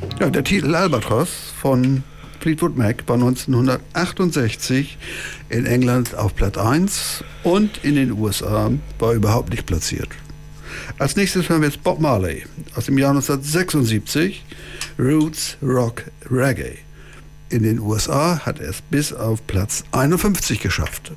Ja, der Titel Albatross von Fleetwood Mac war 1968 in England auf Platz 1 und in den USA war überhaupt nicht platziert. Als nächstes hören wir jetzt Bob Marley aus dem Jahr 1976, Roots Rock Reggae. In den USA hat er es bis auf Platz 51 geschafft.